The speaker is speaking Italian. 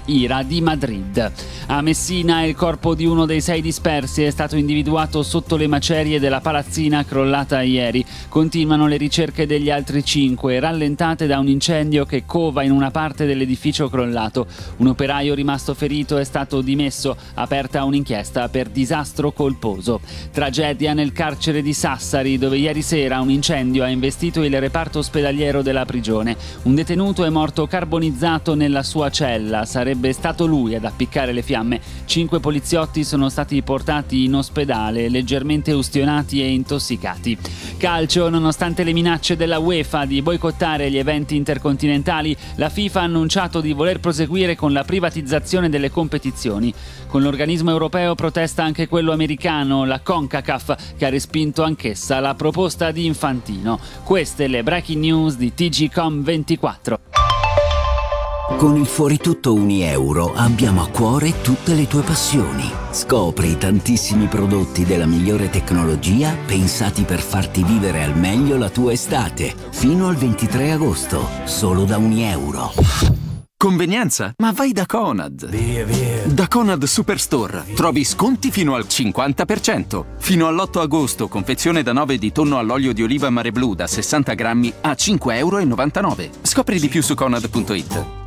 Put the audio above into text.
Ira di Madrid. A Messina il corpo di uno dei 6 dispersi è stato individuato sotto le macerie della palazzina crollata ieri. Continuano le ricerche degli altri 5, rallentate da un incendio che cova in una parte dell'edificio crollato. Un operaio rimasto ferito è stato dimesso, aperta un'inchiesta per disastro colposo. Tragedia nel carcere di Sassari, dove ieri sera un incendio ha investito il reparto ospedaliero della prigione. Un detenuto è morto carbonizzato nella sua cella, sarebbe stato lui ad appiccare le fiamme. 5 poliziotti sono stati portati in ospedale, leggermente ustionati e intossicati. Calcio, nonostante le minacce della UEFA di boicottare gli eventi intercontinentali, la FIFA ha annunciato di voler proseguire con la privatizzazione delle competizioni. Con l'organismo europeo protesta anche quello americano, la CONCACAF, che ha respinto anch'essa la proposta di Infantino. Queste le breaking news di TGcom24. Con il Fuori Tutto Unieuro abbiamo a cuore tutte le tue passioni. Scopri i tantissimi prodotti della migliore tecnologia pensati per farti vivere al meglio la tua estate. Fino al 23 agosto, solo da €1. Convenienza? Ma vai da Conad! Via. Da Conad Superstore trovi sconti fino al 50%. Fino all'8 agosto, confezione da 9 di tonno all'olio di oliva Mare Blu da 60 grammi a €5,99. Scopri di più su Conad.it.